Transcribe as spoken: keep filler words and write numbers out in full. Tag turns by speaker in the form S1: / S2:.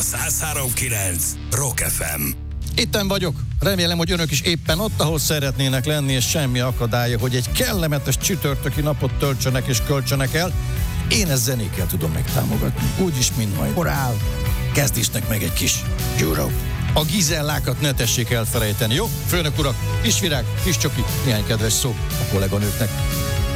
S1: száz három kilenc Rock ef em.
S2: Itten vagyok. Remélem, hogy önök is éppen ott, ahol szeretnének lenni, és semmi akadálya, hogy egy kellemetes csütörtöki napot töltsenek és költsenek el. Én ezt zenékkel tudom megtámogatni. Úgyis, mint majd.
S3: Morál.
S2: Kezdésnek meg egy kis Euro. A gizellákat ne tessék elfelejteni, jó? Főnök urak, kis virág, kis csoki, néhány kedves szó a kolléganőknek.